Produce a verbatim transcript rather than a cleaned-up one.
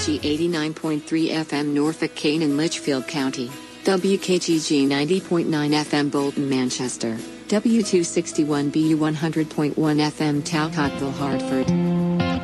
G eighty-nine point three F M Norfolk, Kane and Litchfield County, W K G G ninety point nine F M Bolton, Manchester, W two sixty-one B U one hundred point one F M Talcottville, Hartford.